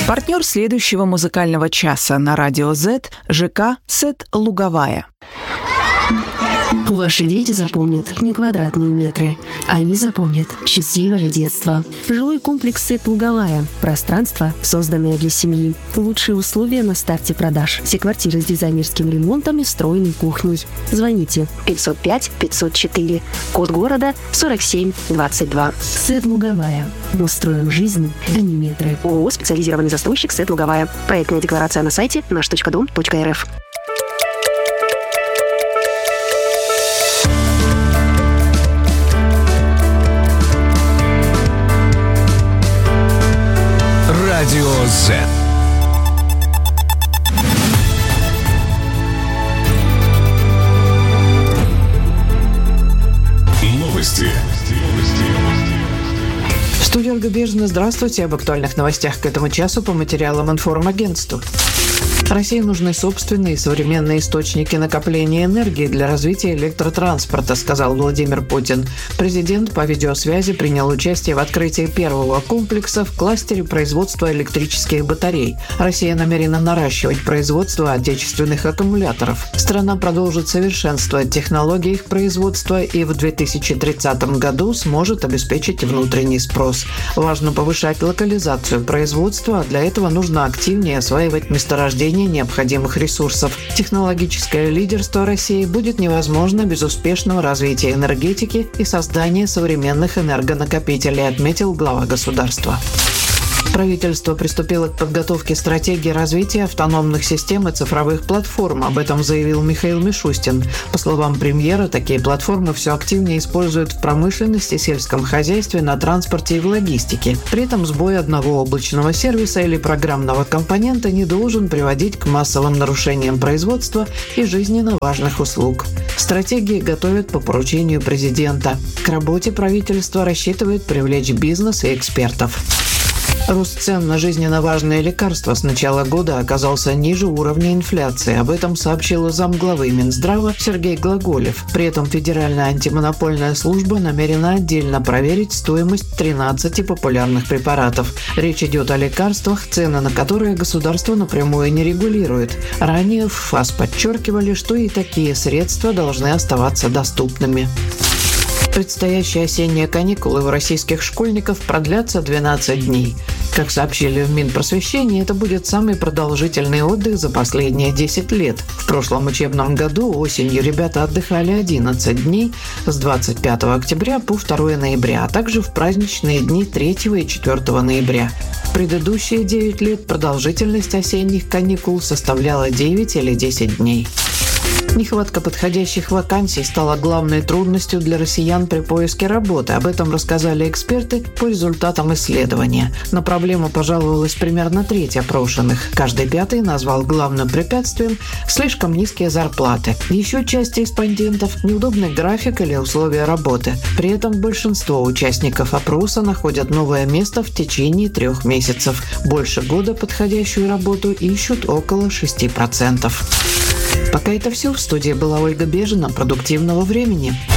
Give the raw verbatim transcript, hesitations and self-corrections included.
Партнер следующего музыкального часа на Радио Z – ЖК «Сет Луговая». Ваши дети запомнят не квадратные метры, они запомнят счастливое детство. Жилой комплекс «Сет Луговая». Пространство, созданное для семьи. Лучшие условия на старте продаж. Все квартиры с дизайнерским ремонтом и встроенной кухней. Звоните пятьсот пять пятьсот четыре. Код города сорок семь двадцать два. «Сет Луговая». Мы строим жизнь, а не метры. ООО «Специализированный застройщик «Сет Луговая». Проектная декларация на сайте наш точка дом точка эр эф. Радио Z. Новости. Студия Ольга Бежина. Здравствуйте. Об актуальных новостях к этому часу по материалам информагентства. России нужны собственные современные источники накопления энергии для развития электротранспорта, сказал Владимир Путин. Президент по видеосвязи принял участие в открытии первого комплекса в кластере производства электрических батарей. Россия намерена наращивать производство отечественных аккумуляторов. Страна продолжит совершенствовать технологии их производства и в две тысячи тридцатом году сможет обеспечить внутренний спрос. Важно повышать локализацию производства, а для этого нужно активнее осваивать месторождения необходимых ресурсов. Технологическое лидерство России будет невозможно без успешного развития энергетики и создания современных энергонакопителей, отметил глава государства. Правительство приступило к подготовке стратегии развития автономных систем и цифровых платформ. Об этом заявил Михаил Мишустин. По словам премьера, такие платформы все активнее используют в промышленности, сельском хозяйстве, на транспорте и в логистике. При этом сбой одного облачного сервиса или программного компонента не должен приводить к массовым нарушениям производства и жизненно важных услуг. Стратегии готовят по поручению президента. К работе правительство рассчитывает привлечь бизнес и экспертов. Рост цен на жизненно важные лекарства с начала года оказался ниже уровня инфляции. Об этом сообщила замглавы Минздрава Сергей Глаголев. При этом Федеральная антимонопольная служба намерена отдельно проверить стоимость тринадцати популярных препаратов. Речь идет о лекарствах, цены на которые государство напрямую не регулирует. Ранее в ФАС подчеркивали, что и такие средства должны оставаться доступными. Предстоящие осенние каникулы у российских школьников продлятся двенадцать дней. Как сообщили в Минпросвещении, это будет самый продолжительный отдых за последние десять лет. В прошлом учебном году осенью ребята отдыхали одиннадцать дней с двадцать пятого октября по второго ноября, а также в праздничные дни третьего и четвёртого ноября. В предыдущие девять лет продолжительность осенних каникул составляла девять или десять дней. Нехватка подходящих вакансий стала главной трудностью для россиян при поиске работы. Об этом рассказали эксперты по результатам исследования. На проблему пожаловалась примерно треть опрошенных. Каждый пятый назвал главным препятствием слишком низкие зарплаты. Еще часть респондентов – неудобный график или условия работы. При этом большинство участников опроса находят новое место в течение трех месяцев. Больше года подходящую работу ищут около шести процентов. Пока это все. В студии была Ольга Бежина. Продуктивного времени.